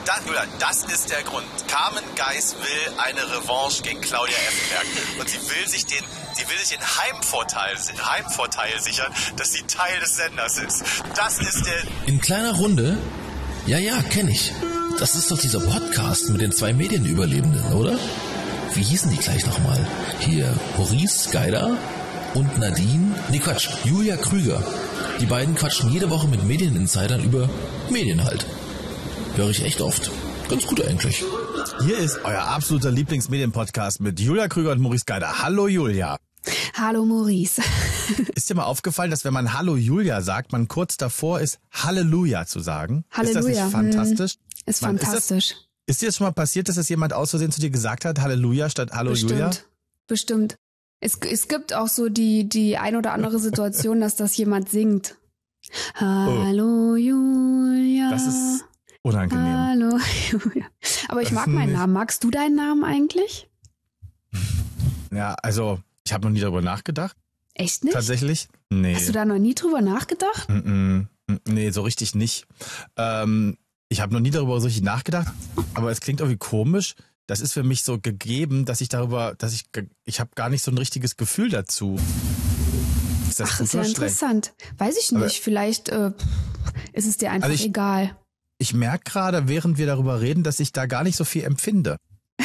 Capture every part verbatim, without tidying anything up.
das, das ist der Grund. Carmen Geis will eine Revanche gegen Claudia Effenberg. Und sie will sich den, sie will sich den Heimvorteil, Heimvorteil sichern, dass sie Teil des Senders ist. Das ist der... In kleiner Runde? Ja, ja, kenn ich. Das ist doch dieser Podcast mit den zwei Medienüberlebenden, oder? Wie hießen die gleich nochmal? Hier, Maurice Geider und Nadine... Nee, Quatsch, Julia Krüger. Die beiden quatschen jede Woche mit Medieninsidern über Medien halt. Höre ich echt oft. Ganz gut eigentlich. Hier ist euer absoluter Lieblingsmedienpodcast mit Julia Krüger und Maurice Geider. Hallo Julia. Hallo Maurice. Ist dir mal aufgefallen, dass wenn man Hallo Julia sagt, man kurz davor ist, Halleluja zu sagen? Halleluja. Ist das nicht fantastisch? Hm, ist man, fantastisch. Ist, das, ist dir das schon mal passiert, dass das jemand aus Versehen zu dir gesagt hat, Halleluja statt Hallo Bestimmt. Julia? Bestimmt. Es, es gibt auch so die, die ein oder andere Situation, dass das jemand singt. Hallo oh. Julia. Das ist unangenehm. Hallo Julia. Aber ich mag meinen Namen. Magst du deinen Namen eigentlich? Ja, also ich habe noch nie darüber nachgedacht. Echt nicht? Tatsächlich? Nee. Hast du da noch nie drüber nachgedacht? Mm-mm. Nee, so richtig nicht. Ähm, ich habe noch nie darüber so richtig nachgedacht, aber es klingt irgendwie komisch. Das ist für mich so gegeben, dass ich darüber, dass ich, ich habe gar nicht so ein richtiges Gefühl dazu. Ist das Ach, gut ist ja oder interessant. schlecht? Weiß ich nicht. Aber Vielleicht äh, ist es dir einfach also ich, egal. Ich merke gerade, während wir darüber reden, dass ich da gar nicht so viel empfinde.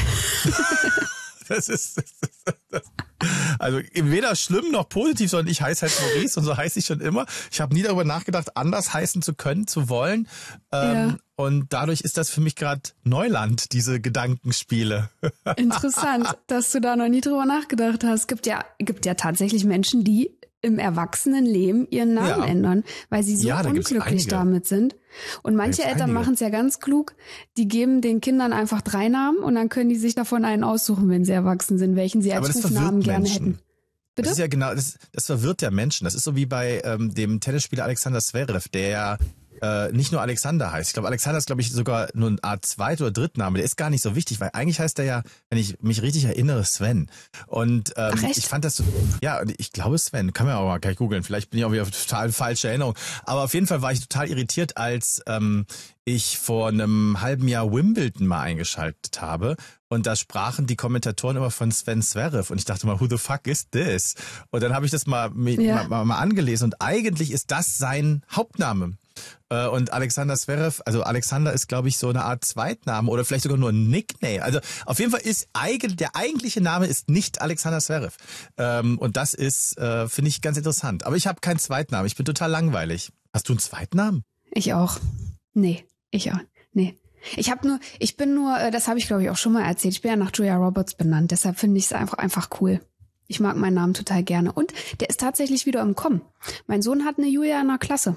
Das ist, das ist das. Also weder schlimm noch positiv, sondern ich heiße halt Maurice und so heiße ich schon immer. Ich habe nie darüber nachgedacht, anders heißen zu können, zu wollen. Ähm, ja. Und dadurch ist das für mich gerade Neuland, diese Gedankenspiele. Interessant, dass du da noch nie drüber nachgedacht hast. Es gibt ja, gibt ja tatsächlich Menschen, die im Erwachsenenleben ihren Namen ja. ändern, weil sie so ja, unglücklich damit sind. Und manche Eltern machen es ja ganz klug, die geben den Kindern einfach drei Namen und dann können die sich davon einen aussuchen, wenn sie erwachsen sind, welchen sie als Rufnamen gerne Menschen. hätten. Bitte? Das ist ja genau, das, das verwirrt ja Menschen. Das ist so wie bei ähm, dem Tennisspieler Alexander Zverev, der ja äh, nicht nur Alexander heißt. Ich glaube, Alexander ist, glaube ich, sogar nur eine Art Zweit- oder Drittname. Der ist gar nicht so wichtig, weil eigentlich heißt er ja, wenn ich mich richtig erinnere, Sven. Und ähm, Ach, echt? ich fand das so, ja, ich glaube Sven, kann man auch mal gleich googeln. Vielleicht bin ich auch wieder total falsche Erinnerung. Aber auf jeden Fall war ich total irritiert, als ähm, ich vor einem halben Jahr Wimbledon mal eingeschaltet habe. Und da sprachen die Kommentatoren immer von Sven Zverev. Und ich dachte mal, who the fuck is this? Und dann habe ich das mal, ja. mal, mal angelesen. Und eigentlich ist das sein Hauptname. Und Alexander Zverev, also Alexander ist, glaube ich, so eine Art Zweitname oder vielleicht sogar nur ein Nickname. Also auf jeden Fall ist eigen, der eigentliche Name ist nicht Alexander Zverev. Und das ist, finde ich, ganz interessant. Aber ich habe keinen Zweitnamen. Ich bin total langweilig. Hast du einen Zweitnamen? Ich auch. Nee, ich auch. Nee. Ich habe nur, ich bin nur, das habe ich glaube ich auch schon mal erzählt, ich bin ja nach Julia Roberts benannt, deshalb finde ich es einfach, einfach cool. Ich mag meinen Namen total gerne. Und der ist tatsächlich wieder im Kommen. Mein Sohn hat eine Julia in der Klasse.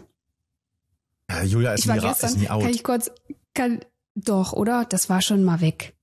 Ja, Julia ist, ich war nie, gestern, ist nie out. Kann ich kurz, kann, doch, oder? Das war schon mal weg.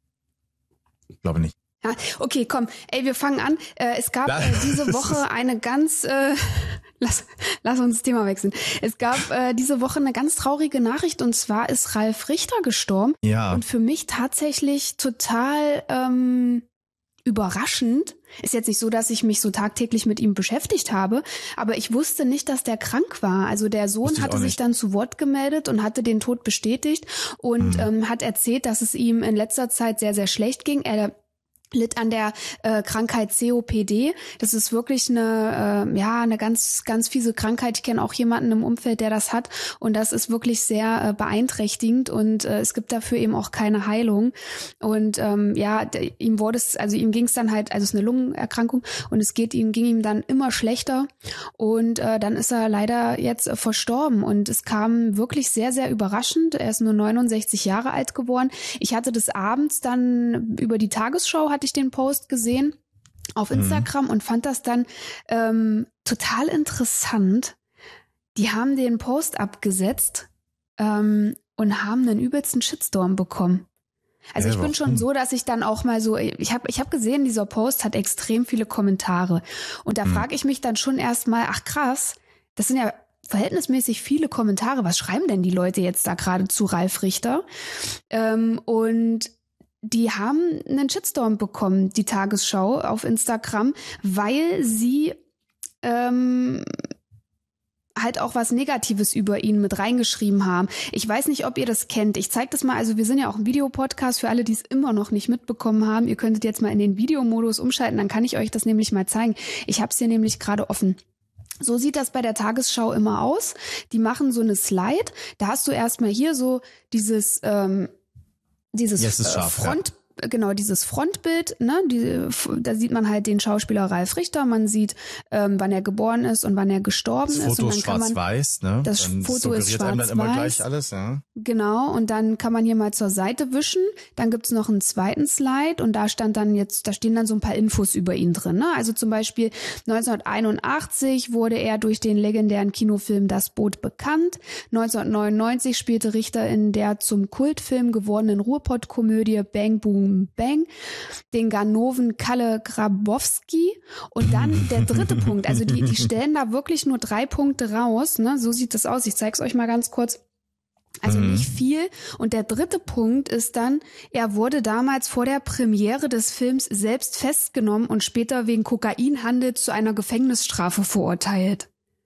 Ich glaube nicht. Ja, okay, komm, ey, wir fangen an. Äh, es gab äh, diese Woche eine ganz, äh, lass, lass uns das Thema wechseln. Es gab äh, diese Woche eine ganz traurige Nachricht und zwar ist Ralf Richter gestorben. Ja. Und für mich tatsächlich total ähm, überraschend. Ist jetzt nicht so, dass ich mich so tagtäglich mit ihm beschäftigt habe, aber ich wusste nicht, dass der krank war. Also der Sohn hatte sich dann zu Wort gemeldet und hatte den Tod bestätigt und mhm. ähm, hat erzählt, dass es ihm in letzter Zeit sehr, sehr schlecht ging. Er litt an der äh, Krankheit C O P D. Das ist wirklich eine äh, ja eine ganz ganz fiese Krankheit. Ich kenne auch jemanden im Umfeld, der das hat und das ist wirklich sehr äh, beeinträchtigend und äh, es gibt dafür eben auch keine Heilung. Und ähm, ja, d- ihm wurde es, also ihm ging es dann halt, also es ist eine Lungenerkrankung und es geht ihm ging ihm dann immer schlechter und äh, dann ist er leider jetzt äh, verstorben und es kam wirklich sehr sehr überraschend. Er ist nur neunundsechzig Jahre alt geworden. Ich hatte des Abends dann über die Tagesschau hatte ich den Post gesehen auf Instagram mhm. und fand das dann ähm, total interessant. Die haben den Post abgesetzt ähm, und haben einen übelsten Shitstorm bekommen. Also ja, ich bin schon so, dass ich dann auch mal so, ich habe ich hab gesehen, dieser Post hat extrem viele Kommentare und da mhm. frage ich mich dann schon erstmal, ach krass, das sind ja verhältnismäßig viele Kommentare. Was schreiben denn die Leute jetzt da gerade zu Ralf Richter? Ähm, und die haben einen Shitstorm bekommen, die Tagesschau auf Instagram, weil sie ähm, halt auch was Negatives über ihn mit reingeschrieben haben. Ich weiß nicht, ob ihr das kennt. Ich zeige das mal, also wir sind ja auch ein Videopodcast für alle, die es immer noch nicht mitbekommen haben. Ihr könntet jetzt mal in den Videomodus umschalten, dann kann ich euch das nämlich mal zeigen. Ich habe es hier nämlich gerade offen. So sieht das bei der Tagesschau immer aus. Die machen so eine Slide. Da hast du erstmal hier so dieses, ähm, dieses yes, äh, scharf, Front... Ja. Genau, dieses Frontbild, ne, die, da sieht man halt den Schauspieler Ralf Richter, man sieht, ähm, wann er geboren ist und wann er gestorben das ist. Foto und ist schwarz-weiß, ne? Das dann Foto ist schwarz-weiß. Dann immer gleich alles, ja. Genau, und dann kann man hier mal zur Seite wischen. Dann gibt's noch einen zweiten Slide und da stand dann jetzt, da stehen dann so ein paar Infos über ihn drin, ne? Also zum Beispiel neunzehnhunderteinundachtzig wurde er durch den legendären Kinofilm Das Boot bekannt. neunzehnhundertneunundneunzig spielte Richter in der zum Kultfilm gewordenen Ruhrpott-Komödie Bang Boom Bang den Ganoven Kalle Grabowski. Und dann der dritte Punkt, also die, die stellen da wirklich nur drei Punkte raus, ne? So sieht das aus. Ich zeig's euch mal ganz kurz. Also mhm. nicht viel. Und der dritte Punkt ist dann, er wurde damals vor der Premiere des Films selbst festgenommen und später wegen Kokainhandels zu einer Gefängnisstrafe verurteilt.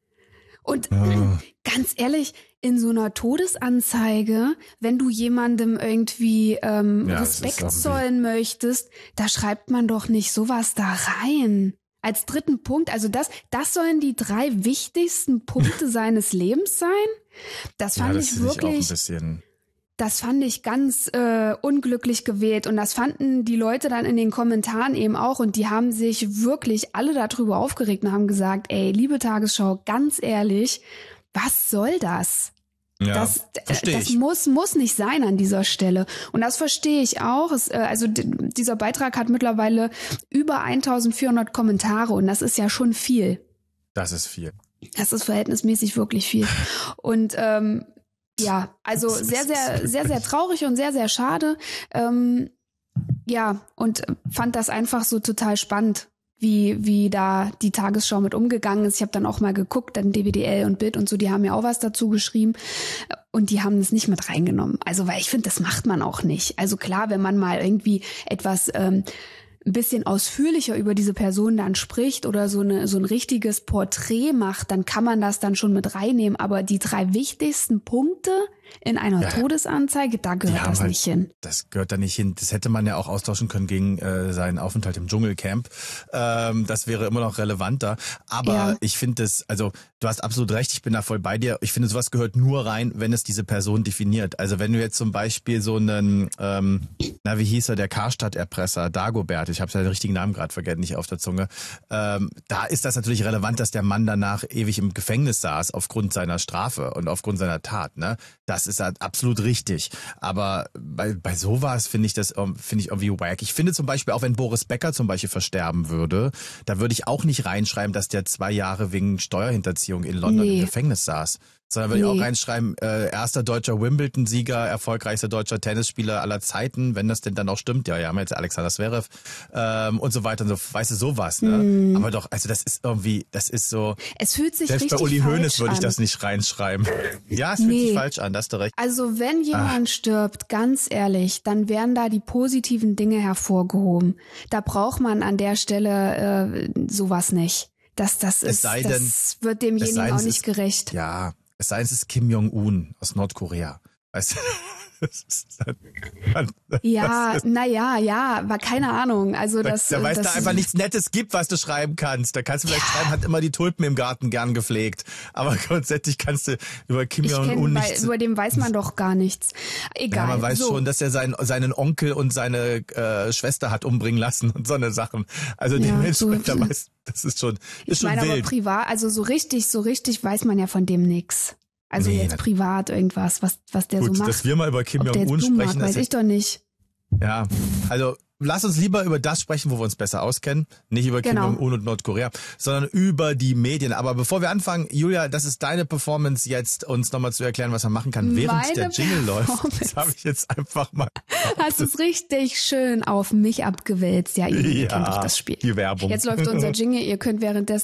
Und ja. ganz ehrlich, in so einer Todesanzeige, wenn du jemandem irgendwie ähm, ja, Respekt zollen möchtest, da schreibt man doch nicht sowas da rein. Als dritten Punkt, also das, das sollen die drei wichtigsten Punkte seines Lebens sein? Das fand ja, das ich wirklich, ich auch ein bisschen. Das fand ich ganz äh, unglücklich gewählt und das fanden die Leute dann in den Kommentaren eben auch und die haben sich wirklich alle darüber aufgeregt und haben gesagt, ey, liebe Tagesschau, ganz ehrlich, was soll das? Ja, das verstehe das ich. muss muss nicht sein an dieser Stelle und das verstehe ich auch. Es, äh, also d- dieser Beitrag hat mittlerweile über eintausendvierhundert Kommentare und das ist ja schon viel. Das ist viel. Das ist verhältnismäßig wirklich viel. Und ähm, ja, also sehr, sehr, sehr, sehr traurig und sehr, sehr schade. Ähm, ja, und fand das einfach so total spannend, wie wie da die Tagesschau mit umgegangen ist. Ich habe dann auch mal geguckt, dann D W D L und Bild und so, die haben ja auch was dazu geschrieben und die haben es nicht mit reingenommen. Also weil ich finde, das macht man auch nicht. Also klar, wenn man mal irgendwie etwas ähm, ein bisschen ausführlicher über diese Person dann spricht oder so eine so ein richtiges Porträt macht, dann kann man das dann schon mit reinnehmen. Aber die drei wichtigsten Punkte in einer ja, Todesanzeige, da gehört das halt, nicht hin. Das gehört da nicht hin. Das hätte man ja auch austauschen können gegen äh, seinen Aufenthalt im Dschungelcamp. Ähm, das wäre immer noch relevanter. Aber ja. ich finde es, also du hast absolut recht, ich bin da voll bei dir. Ich finde, sowas gehört nur rein, wenn es diese Person definiert. Also wenn du jetzt zum Beispiel so einen, ähm, na wie hieß er, der Karstadt-Erpresser, Dagobert, ich habe ja den richtigen Namen gerade vergessen, nicht auf der Zunge, ähm, da ist das natürlich relevant, dass der Mann danach ewig im Gefängnis saß aufgrund seiner Strafe und aufgrund seiner Tat. Ne? Das ist halt absolut richtig. Aber bei, bei sowas finde ich das finde ich irgendwie wack. Ich finde zum Beispiel auch, wenn Boris Becker zum Beispiel versterben würde, da würde ich auch nicht reinschreiben, dass der zwei Jahre wegen Steuerhinterziehung in London nee. im Gefängnis saß. Sondern würde nee. ich auch reinschreiben, äh, erster deutscher Wimbledon-Sieger, erfolgreichster deutscher Tennisspieler aller Zeiten, wenn das denn dann auch stimmt. Ja, ja, haben wir jetzt Alexander Zverev ähm, und so weiter und so, weißt du, sowas. Ne? Mm. Aber doch, also das ist irgendwie, das ist so... Es fühlt sich selbst richtig bei Uli falsch Hoeneß würde ich an. das nicht reinschreiben. Ja, es fühlt nee. sich falsch an, da hast du recht. Also wenn jemand ah. stirbt, ganz ehrlich, dann werden da die positiven Dinge hervorgehoben. Da braucht man an der Stelle äh, sowas nicht. Das, das, ist, sei denn, das wird demjenigen auch nicht ist, gerecht. Ja, es sei denn, es ist Kim Jong-un aus Nordkorea. Weißt du? Ja, naja, ja, aber keine Ahnung. Also das, da, da weißt das, du einfach nichts Nettes gibt, was du schreiben kannst. Da kannst du vielleicht ja. schreiben, hat immer die Tulpen im Garten gern gepflegt. Aber grundsätzlich kannst du über Kim Jong-un nichts. Über dem weiß man doch gar nichts. Egal. Ja, man weiß so. schon, dass er seinen, seinen Onkel und seine äh, Schwester hat umbringen lassen und so eine Sachen. Also die ja, Menschen, so, da weiß, das ist schon, ist ich schon meine, wild. Aber privat, also so richtig, so richtig weiß man ja von dem nix. Also nee, jetzt privat irgendwas, was was der gut, so macht. Dass wir mal über Kim Jong-un sprechen, mag, weiß ich doch nicht. Ja, also lass uns lieber über das sprechen, wo wir uns besser auskennen. Nicht über genau. Kim Jong-un und Nordkorea, sondern über die Medien. Aber bevor wir anfangen, Julia, das ist deine Performance jetzt, uns nochmal zu erklären, was man machen kann, während Meine der Jingle läuft. Das habe ich jetzt einfach mal... Hast du es richtig schön auf mich abgewälzt. Ja, ihr ja, kennt doch das Spiel. Die Werbung. Jetzt läuft unser Jingle, ihr könnt währenddessen